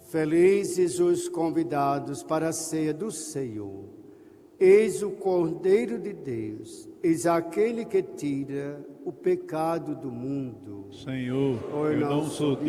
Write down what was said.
Felizes os convidados para a ceia do Senhor. Eis o Cordeiro de Deus, eis aquele que tira o pecado do mundo. Senhor, Oi, eu não nosso sou